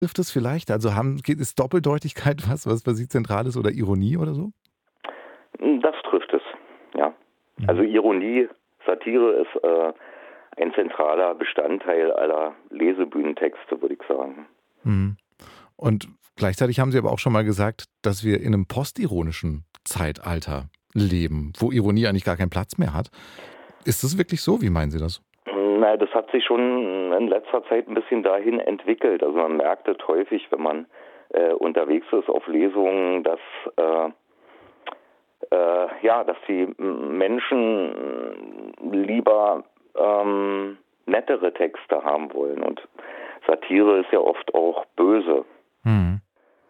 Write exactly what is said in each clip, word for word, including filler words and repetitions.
Trifft es vielleicht? Also haben, geht, ist Doppeldeutigkeit was, was bei Sie zentral ist oder Ironie oder so? Das trifft es, ja. Also Mhm. Ironie, Satire ist äh, ein zentraler Bestandteil aller Lesebühnentexte, würde ich sagen. Mhm. Und gleichzeitig haben Sie aber auch schon mal gesagt, dass wir in einem postironischen Zeitalter leben, wo Ironie eigentlich gar keinen Platz mehr hat. Ist das wirklich so? Wie meinen Sie das? Na, das hat sich schon in letzter Zeit ein bisschen dahin entwickelt. Also man merkt es häufig, wenn man äh, unterwegs ist auf Lesungen, dass äh, äh, ja, dass die Menschen lieber ähm, nettere Texte haben wollen. Und Satire ist ja oft auch böse. Mhm.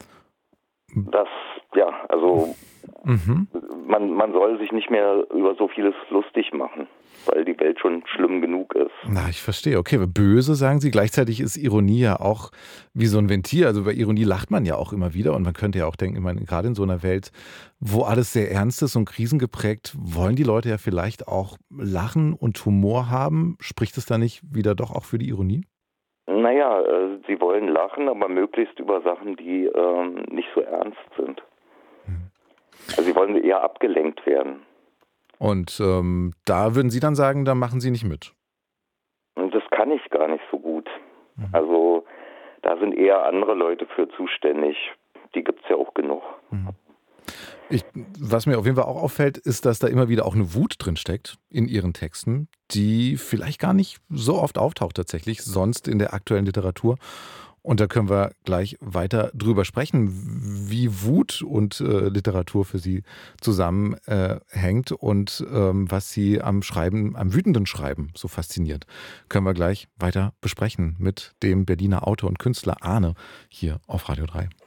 Das, ja, also Mhm. man, man soll sich nicht mehr über so vieles lustig machen, weil die Welt schon schlimm genug ist. Na, ich verstehe. Okay, aber böse sagen Sie. Gleichzeitig ist Ironie ja auch wie so ein Ventil. Also bei Ironie lacht man ja auch immer wieder. Und man könnte ja auch denken, ich meine, gerade in so einer Welt, wo alles sehr ernst ist und krisengeprägt, wollen die Leute ja vielleicht auch lachen und Humor haben. Spricht es da nicht wieder doch auch für die Ironie? Naja, äh, sie wollen lachen, aber möglichst über Sachen, die ähm, nicht so ernst sind. Mhm. Also sie wollen eher abgelenkt werden. Und ähm, da würden Sie dann sagen, da machen Sie nicht mit. Und das kann ich gar nicht so gut. Mhm. Also da sind eher andere Leute für zuständig. Die gibt's ja auch genug. Mhm. Ich, was mir auf jeden Fall auch auffällt, ist, dass da immer wieder auch eine Wut drin steckt in Ihren Texten, die vielleicht gar nicht so oft auftaucht tatsächlich, sonst in der aktuellen Literatur. Und da können wir gleich weiter drüber sprechen, wie Wut und äh, Literatur für Sie zusammenhängt äh, hängt und ähm, was Sie am Schreiben, am wütenden Schreiben so fasziniert. Können wir gleich weiter besprechen mit dem Berliner Autor und Künstler Arne hier auf Radio drei.